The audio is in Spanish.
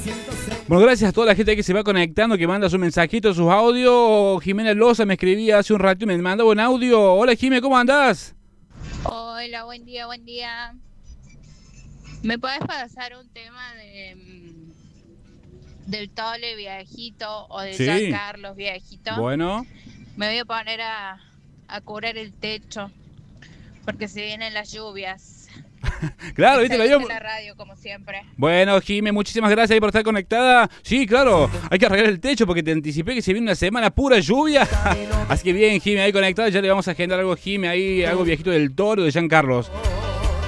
Bueno, gracias a toda la gente que se va conectando, que manda sus mensajitos, sus audios. Jimena Loza me escribía hace un rato y me mandaba un audio. Hola, Jimé, ¿cómo andás? Hola, buen día, buen día. ¿Me podés pasar un tema del Tole viejito o de Jean Sí, Carlos viejito? bueno. Me voy a poner a curar el techo porque se vienen las lluvias. Claro, viste, lo Excelente digo. la radio, como siempre. Bueno, Jimé, muchísimas gracias ahí por estar conectada. Sí, claro, hay que arreglar el techo porque te anticipé que se viene una semana pura lluvia. Así que bien, Jimé, ahí conectada. Ya le vamos a agendar algo, Jimé, ahí, algo viejito del Toro de Jean Carlos.